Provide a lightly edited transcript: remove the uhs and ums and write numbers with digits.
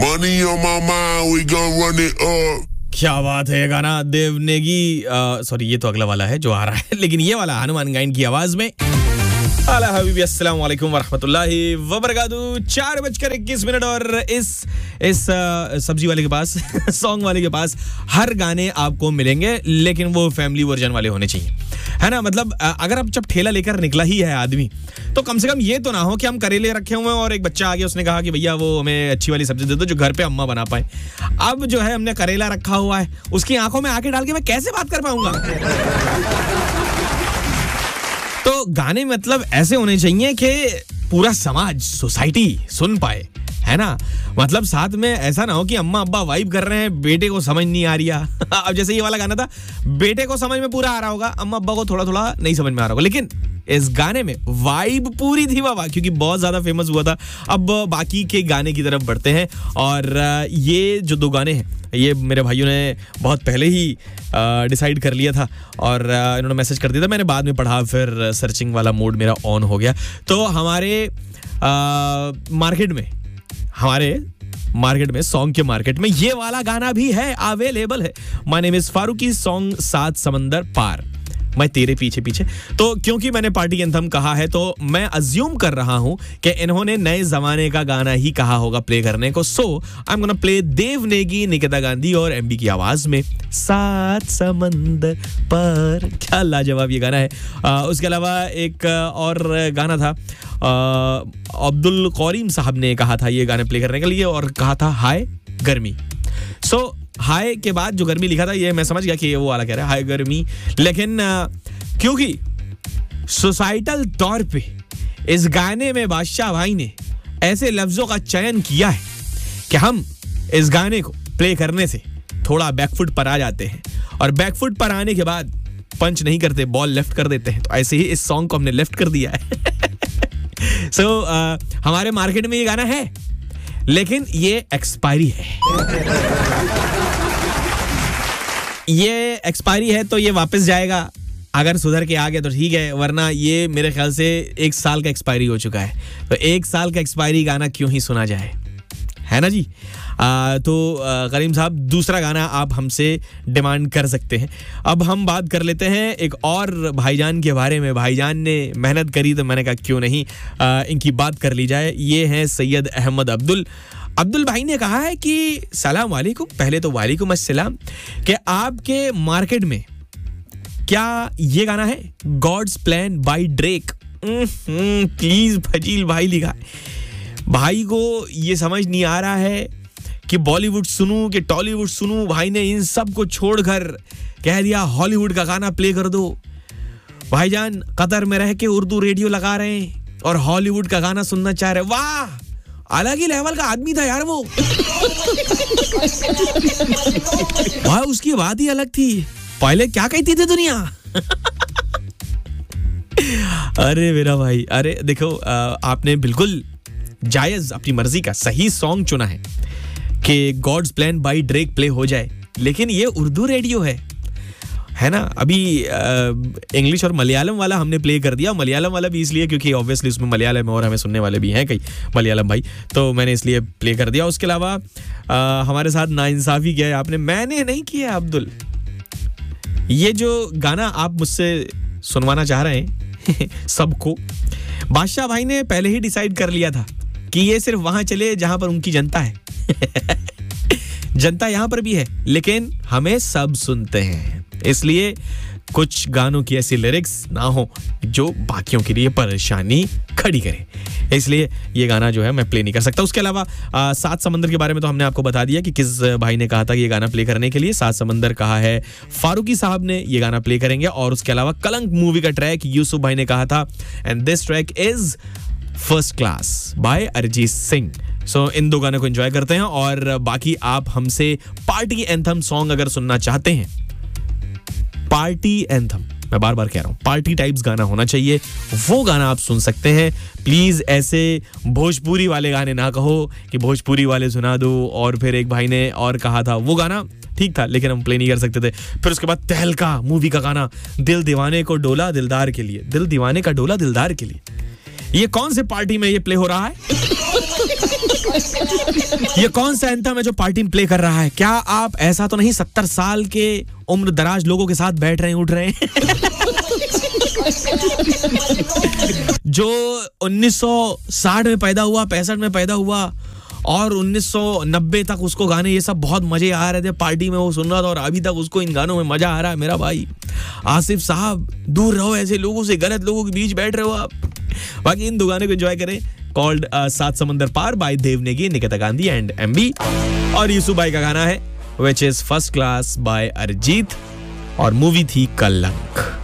Money on my mind, we gon' run it up. क्या बात है, गाना देवनेगी सॉरी ये तो अगला वाला है जो आ रहा है, लेकिन ये वाला हनुमान गाइन की आवाज में। आला हबीबी अस्सलाम वालेकुम वरहमतुल्लाहि वबरकातुहू। 4:21 और इस सब्जी वाले के पास सॉन्ग वाले के पास हर गाने आपको मिलेंगे, लेकिन वो फैमिली वर्जन वाले होने चाहिए, है ना। मतलब अगर अब जब ठेला लेकर निकला ही है आदमी, तो कम से कम ये तो ना हो कि हम करेले रखे हुए हैं और एक बच्चा आ गया, उसने कहा कि भैया वो हमें अच्छी वाली सब्जी दे दो जो घर पे अम्मा बना पाए। अब जो है हमने करेला रखा हुआ है, उसकी आंखों में आंखें डाल के मैं कैसे बात कर पाऊंगा। तो गाने मतलब ऐसे होने चाहिए कि पूरा समाज, सोसाइटी सुन पाए, है ना। मतलब साथ में ऐसा ना हो कि अम्मा अब्बा वाइब कर रहे हैं, बेटे को समझ नहीं आ रही है। अब जैसे ये वाला गाना था, बेटे को समझ में पूरा आ रहा होगा, अम्मा अब्बा को थोड़ा थोड़ा नहीं समझ में आ रहा होगा, लेकिन इस गाने में वाइब पूरी थी बाबा, क्योंकि बहुत ज्यादा फेमस हुआ था। अब बाकी के गाने की तरफ बढ़ते हैं, और ये जो दो गाने हैं ये मेरे भाइयों ने बहुत पहले ही डिसाइड कर लिया था, और इन्होंने मैसेज कर दिया था, मैंने बाद में पढ़ा, फिर सर्चिंग वाला मोड मेरा ऑन हो गया। तो हमारे मार्केट में सॉन्ग के मार्केट में ये वाला गाना भी है, अवेलेबल है। My name is Farooqui, song 7 समंदर पार, मैं तेरे पीछे पीछे। तो क्योंकि मैंने पार्टी एंथम कहा है, तो मैं अज्यूम कर रहा हूं कि इन्होंने नए जमाने का गाना ही कहा होगा प्ले करने को। सो I am gonna play देवनेगी, Nikita Gandhi और एमबी की आवाज में 7 समंदर पार। क्या लाजवाब ये गाना है। उसके अलावा एक और गाना था, अब्दुल करीम साहब ने कहा था ये गाने प्ले करने के लिए, और कहा था हाय गर्मी। सो हाय के बाद जो गर्मी लिखा था, ये मैं समझ गया कि ये वो वाला कह रहा है, हाय गर्मी। लेकिन क्योंकि सोसाइटल तौर पे इस गाने में बादशाह भाई ने ऐसे लफ्जों का चयन किया है कि हम इस गाने को प्ले करने से थोड़ा बैकफुट पर आ जाते हैं, और बैकफुट पर आने के बाद पंच नहीं करते, बॉल लेफ्ट कर देते हैं। तो ऐसे ही इस सॉन्ग को हमने लेफ्ट कर दिया है। सो हमारे मार्केट में ये गाना है, लेकिन ये एक्सपायरी है। ये एक्सपायरी है तो ये वापस जाएगा, अगर सुधर के आ गया तो ठीक है, वरना ये मेरे ख्याल से 1 साल का एक्सपायरी हो चुका है। तो 1 साल का एक्सपायरी गाना क्यों ही सुना जाए, है ना जी। तो करीम साहब, दूसरा गाना आप हमसे डिमांड कर सकते हैं। अब हम बात कर लेते हैं एक और भाईजान के बारे में। भाईजान ने मेहनत करी तो मैंने कहा क्यों नहीं इनकी बात कर ली जाए। ये हैं सैयद अहमद अब्दुल भाई ने कहा है कि सलाम वालेकुम, पहले तो वालेकुम अस्सलाम, कि आपके मार्केट में क्या ये गाना है God's plan bye Drake. Please Fazil भाई लिखा है। भाई को ये समझ नहीं आ रहा है कि बॉलीवुड सुनूं कि टॉलीवुड सुनूं। भाई ने इन सब को छोड़कर कह दिया हॉलीवुड का गाना प्ले कर दो। भाईजान कतर में रह के उर्दू रेडियो लगा रहे हैं और हॉलीवुड का गाना सुनना चाह रहे। वाह, अलग ही लेवल का आदमी था यार वो। वाह, उसकी बात ही अलग थी। पहले क्या कहती थी दुनिया। अरे मेरा भाई, अरे देखो आपने बिल्कुल जायज अपनी मर्जी का सही सॉन्ग चुना है कि God's plan bye Drake play हो जाए, लेकिन ये उर्दू रेडियो है ना। अभी इंग्लिश और मलयालम वाला हमने प्ले कर दिया। मलयालम वाला भी इसलिए क्योंकि ऑब्वियसली उसमें मलयालम और हमें सुनने वाले भी हैं कई मलयालम भाई, तो मैंने इसलिए प्ले कर दिया। उसके अलावा हमारे साथ नाइंसाफी किया है आपने, मैंने नहीं किया अब्दुल। ये जो गाना आप मुझसे सुनवाना चाह रहे हैं सबको, बादशाह भाई ने पहले ही डिसाइड कर लिया था कि ये सिर्फ वहां चले जहां पर उनकी जनता है। जनता यहां पर भी है, लेकिन हमें सब सुनते हैं, इसलिए कुछ गानों की ऐसी लिरिक्स ना हो जो बाकियों के लिए परेशानी खड़ी करे, इसलिए ये गाना जो है मैं प्ले नहीं कर सकता। उसके अलावा 7 समंदर के बारे में तो हमने आपको बता दिया कि किस भाई ने कहा था कि ये गाना प्ले करने के लिए। 7 समंदर कहा है फारूकी साहब ने, ये गाना प्ले करेंगे। और उसके अलावा कलंक मूवी का ट्रैक यूसुफ भाई ने कहा था, and this track is first class bye Arijit Singh. सो इन दो गानों को एंजॉय करते हैं, और बाकी आप हमसे पार्टी एंथम सॉन्ग अगर सुनना चाहते हैं, पार्टी एंथम, मैं बार बार कह रहा हूं, पार्टी टाइप्स गाना होना चाहिए, वो गाना आप सुन सकते हैं। प्लीज ऐसे भोजपुरी वाले गाने ना कहो कि भोजपुरी वाले सुना दो। और फिर एक भाई ने और कहा था, वो गाना ठीक था लेकिन हम प्ले नहीं कर सकते थे। फिर उसके बाद तहलका मूवी का गाना, दिल दीवाने को डोला दिलदार के लिए, दिल दीवाने का डोला दिलदार के लिए। ये कौन से पार्टी में ये प्ले हो रहा है? ये कौन सा एंथम है जो पार्टी में प्ले कर रहा है? क्या आप ऐसा तो नहीं 70 साल के उम्र दराज लोगों के साथ बैठ रहे हैं, उठ रहे हैं? जो 1960 में पैदा हुआ, 65 में पैदा हुआ और 1990 तक उसको गाने ये सब बहुत मजे आ रहे थे, पार्टी में वो सुन रहा था और अभी तक उसको इन गानों में मजा आ रहा है। मेरा भाई आसिफ साहब, दूर रहो ऐसे लोगों से, गलत लोगों के बीच बैठ रहे हो आप। बाकी इन दो गाने को एंजॉय करें। कॉल्ड सात समंदर पार bye Dev Negi, Nikita Gandhi and MB, और यूसुफ भाई का गाना है which is first class bye Arijit, और मूवी थी कलंक।